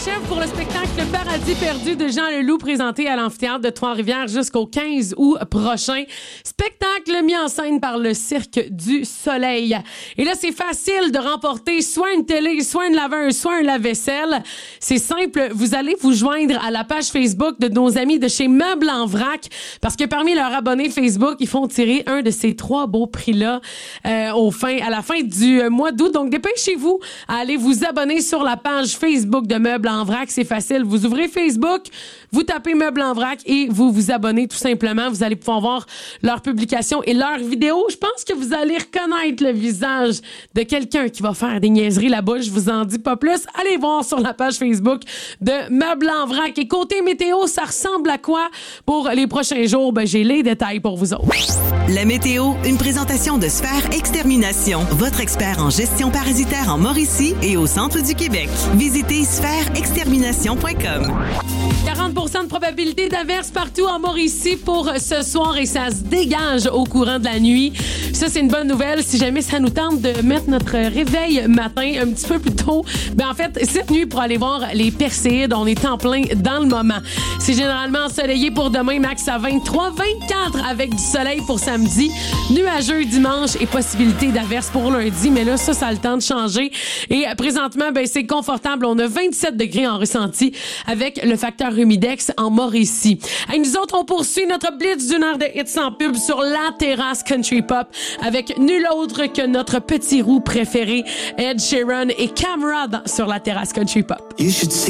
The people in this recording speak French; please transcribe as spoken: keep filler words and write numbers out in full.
s'achève pour le spectacle Le Paradis perdu de Jean Leloup présenté à l'amphithéâtre de Trois-Rivières jusqu'au quinze août prochain. Spectacle mis en scène par le Cirque du Soleil. Et là, c'est facile de remporter soit une télé, soit une laveuse, soit un lave-vaisselle. C'est simple, vous allez vous joindre à la page Facebook de nos amis de chez Meubles en Vrac parce que parmi leurs abonnés Facebook, ils font tirer un de ces trois beaux prix-là euh, au fin, à la fin du mois d'août. Donc, dépêchez-vous à aller vous abonner sur la page Facebook de Meubles en Vrac. C'est facile. Vous ouvrez Facebook, vous tapez Meubles en Vrac et vous vous abonnez tout simplement. Vous allez pouvoir voir leurs publications et leurs vidéos. Je pense que vous allez reconnaître le visage de quelqu'un qui va faire des niaiseries là-bas. Je vous en dis pas plus. Allez voir sur la page Facebook de Meubles en Vrac. Et côté météo, ça ressemble à quoi pour les prochains jours? Ben, j'ai les détails pour vous autres. La météo, une présentation de Sphère Extermination, votre expert en gestion parasitaire en Mauricie et au centre du Québec. Visitez sphère extermination point com. quarante pour cent de probabilité d'averse partout en Mauricie pour ce soir et ça se dégage au courant de la nuit. Ça, c'est une bonne nouvelle. Si jamais ça nous tente de mettre notre réveil matin un petit peu plus tôt, ben en fait, cette nuit, pour aller voir les Perséides, on est en plein dans le moment. C'est généralement ensoleillé pour demain, max à vingt-trois vingt-quatre avec du soleil pour samedi, nuageux dimanche et possibilité d'averse pour lundi. Mais là, ça, ça a le temps de changer. Et présentement, ben c'est confortable. On a vingt-sept degrés en ressenti avec le facteur humidex en Mauricie. Et nous autres, on poursuit notre blitz d'une heure de hits sans pub sur la terrasse Country Pop avec nul autre que notre petit roux préféré, Ed Sheeran et Camera sur la terrasse Country Pop.